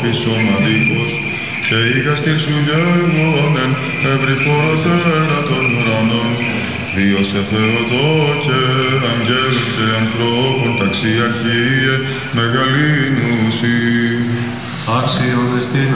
και σωματικός, και ηγαστήρ σου γεγόνεν, ευρυφοροτέρα των ουρανών, Δίωσε Θεοτόκε, αγγέλων και ανθρώπων, ταξιαρχίε, μεγαλύνουσι. Άξιον εστίν